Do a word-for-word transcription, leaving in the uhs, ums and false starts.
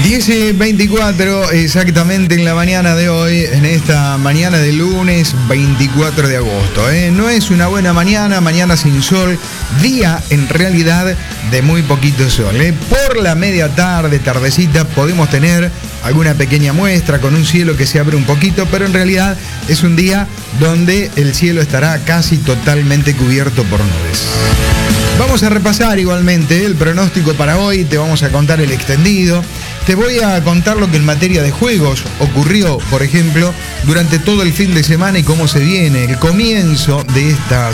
diez y veinticuatro exactamente en la mañana de hoy, en esta mañana de lunes veinticuatro de agosto. ¿eh? No es una buena mañana, mañana sin sol, día en realidad de muy poquito sol. ¿eh? Por la media tarde, tardecita, podemos tener alguna pequeña muestra con un cielo que se abre un poquito, pero en realidad es un día donde el cielo estará casi totalmente cubierto por nubes. Vamos a repasar igualmente el pronóstico para hoy, te vamos a contar el extendido, te voy a contar lo que en materia de juegos ocurrió, por ejemplo, durante todo el fin de semana y cómo se viene el comienzo de esta